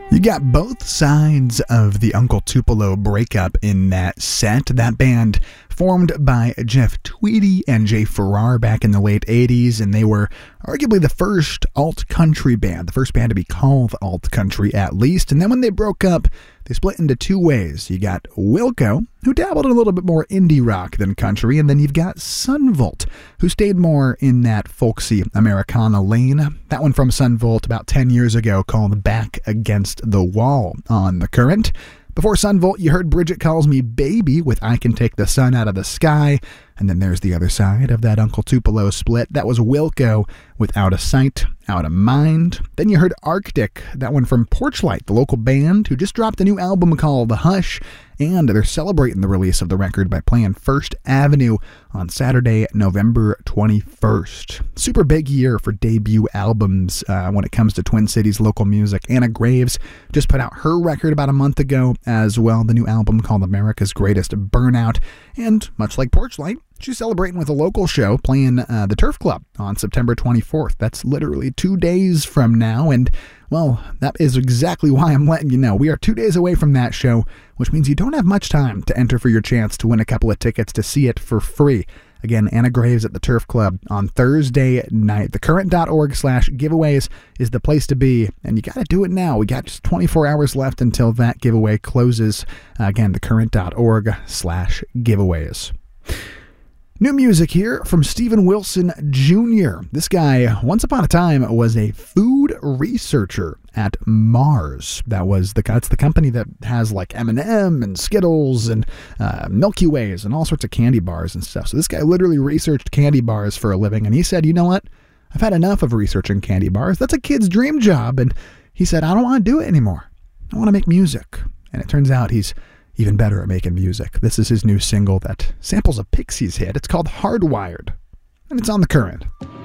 You got both sides of the Uncle Tupelo breakup in that set. That band formed by Jeff Tweedy and Jay Farrar back in the late 80s, and they were arguably the first alt-country band, the first band to be called alt-country at least. And then when they broke up, they split into two ways. You got Wilco, who dabbled in a little bit more indie rock than country, and then you've got Son Volt, who stayed more in that folksy Americana lane. That one from Son Volt about 10 years ago called Back Against the Wall on The Current. Before Son Volt, you heard Bridget Calls Me Baby with I Can Take the Sun Out of the Sky. And then there's the other side of that Uncle Tupelo split. That was Wilco with Out of Sight, Out of Mind. Then you heard Arctic, that one from Porchlight, the local band who just dropped a new album called The Hush. And they're celebrating the release of the record by playing First Avenue on Saturday, November 21st. Super big year for debut albums when it comes to Twin Cities local music. Anna Graves just put out her record about a month ago as well, the new album called America's Greatest Burnout. And much like Porchlight, she's celebrating with a local show playing the Turf Club on September 24th. That's literally 2 days from now. And, well, that is exactly why I'm letting you know. We are 2 days away from that show, which means you don't have much time to enter for your chance to win a couple of tickets to see it for free. Again, Anna Graves at the Turf Club on Thursday night. Thecurrent.org/giveaways is the place to be, and you got to do it now. We got just 24 hours left until that giveaway closes. Again, thecurrent.org/giveaways. New music here from Steven Wilson Jr. This guy, once upon a time, was a food researcher at Mars. That's the company that has like M&M and Skittles and Milky Ways and all sorts of candy bars and stuff. So this guy literally researched candy bars for a living, and he said, you know what? I've had enough of researching candy bars. That's a kid's dream job. And he said, I don't want to do it anymore. I want to make music. And it turns out he's even better at making music. This is his new single that samples a Pixies hit. It's called Hardwired, and it's on The Current.